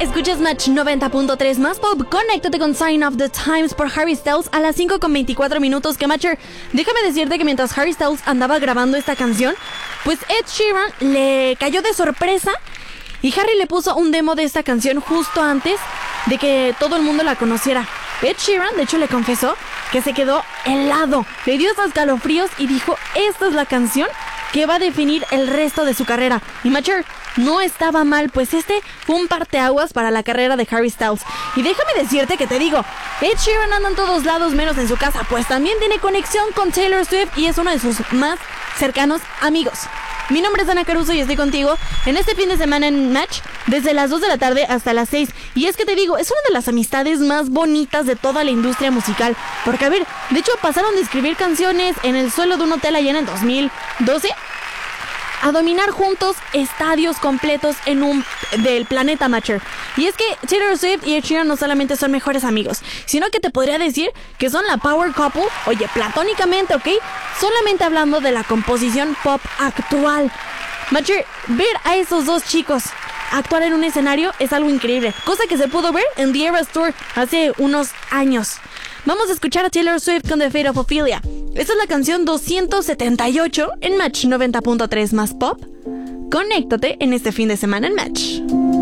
Escuchas Match 90.3 más pop. Conéctate con Sign of the Times por Harry Styles a las 5:24 que Matcher, déjame decirte que mientras Harry Styles andaba grabando esta canción, pues Ed Sheeran le cayó de sorpresa y Harry le puso un demo de esta canción justo antes de que todo el mundo la conociera. Ed Sheeran, de hecho, le confesó que se quedó helado, le dio estos escalofríos y dijo, esta es la canción que va a definir el resto de su carrera. Y Matcher no estaba mal, pues este fue un parteaguas para la carrera de Harry Styles. Y déjame decirte que te digo, Ed Sheeran anda en todos lados menos en su casa, pues también tiene conexión con Taylor Swift y es uno de sus más cercanos amigos. Mi nombre es Ana Caruso y estoy contigo en este fin de semana en Match desde las 2 de la tarde hasta las 6. Y es que te digo, es una de las amistades más bonitas de toda la industria musical. Porque a ver, de hecho pasaron de escribir canciones en el suelo de un hotel allá en el 2012 a dominar juntos estadios completos del planeta Matcher. Y es que Taylor Swift y Ed Sheeran no solamente son mejores amigos, sino que te podría decir que son la power couple, oye, platónicamente, ¿ok? Solamente hablando de la composición pop actual. Matcher, ver a esos dos chicos actuar en un escenario es algo increíble, cosa que se pudo ver en The Eras Tour hace unos años. Vamos a escuchar a Taylor Swift con The Fate of Ophelia. Esta es la canción 278 en Match 90.3 más pop. Conéctate en este fin de semana en Match.